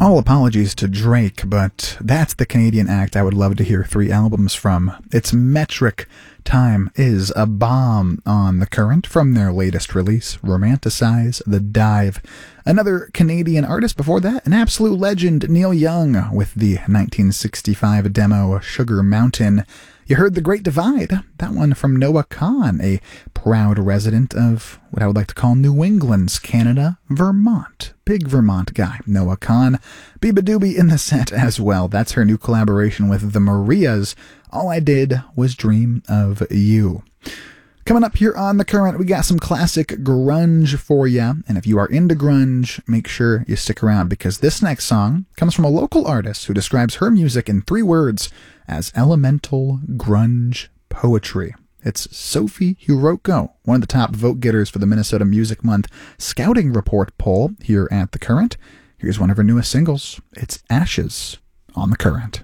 All apologies to Drake, but that's the Canadian act I would love to hear 3 albums from. It's Metric. Time is a bomb on The Current from their latest release, Romanticize the Dive. Another Canadian artist before that, an absolute legend, Neil Young, with the 1965 demo Sugar Mountain. You heard The Great Divide, that one from Noah Kahan, a proud resident of what I would like to call New England's Canada, Vermont. Big Vermont guy, Noah Kahan. Biba Doobie in the set as well. That's her new collaboration with the Marias. All I Did Was Dream of You. Coming up here on The Current, we got some classic grunge for you. And if you are into grunge, make sure you stick around because this next song comes from a local artist who describes her music in 3 words as elemental grunge poetry. It's Sophie Hiroko, one of the top vote getters for the Minnesota Music Month Scouting Report poll here at The Current. Here's one of her newest singles. It's Ashes on The Current.